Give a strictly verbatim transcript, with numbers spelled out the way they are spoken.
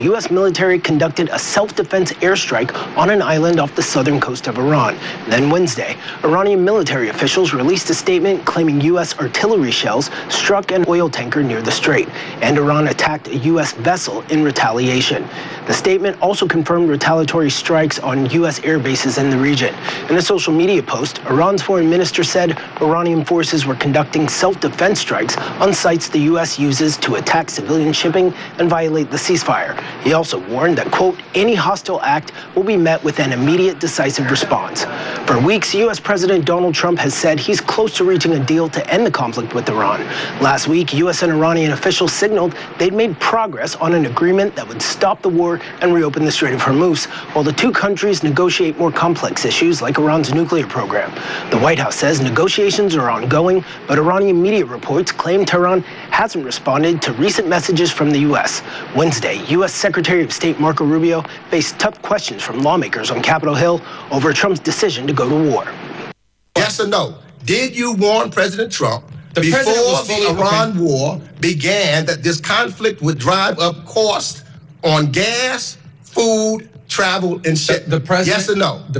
U S military conducted a self-defense airstrike on an island off the southern coast of Iran. Then Wednesday, Iranian military officials released a statement claiming U S artillery shells struck an oil tanker near the strait, and Iran attacked a U S vessel in retaliation. The statement also confirmed retaliatory strikes on U S air bases in the region. In a social media post, Iran's foreign minister said Iranian forces were conducting self-defense strikes on sites the U S uses to attack civilian shipping and violate the ceasefire. He also warned that, quote, any hostile act will be met with an immediate decisive response. For weeks, U S President Donald Trump has said he's close to reaching a deal to end the conflict with Iran. Last week, U S and Iranian officials signaled they'd made progress on an agreement that would stop the war and reopen the Strait of Hormuz, while the two countries negotiate more complex issues like Iran's nuclear program. The White House says negotiations are ongoing, but Iranian media reports claim Tehran hasn't responded to recent messages from the U S. Wednesday, U S Secretary of State Marco Rubio faced tough questions from lawmakers on Capitol Hill over Trump's decision to go to war. Yes or no? Did you warn President Trump the before president the Iran okay. war began that this conflict would drive up costs on gas, food, travel, and shit? The, the president, yes or no? The